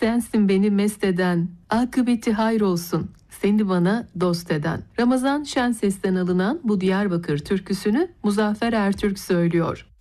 sensin beni mest eden, akıbeti hayır olsun seni bana dost eden. Ramazan Şenses'ten alınan bu Diyarbakır türküsünü Muzaffer Ertürk söylüyor.